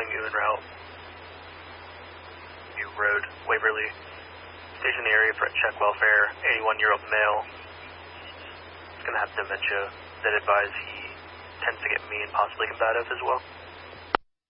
showing you en route. New Road, Waverly. Station in the area for check welfare, 81-year-old male. He's going to have dementia. That advise he tends to get mean, possibly combative as well.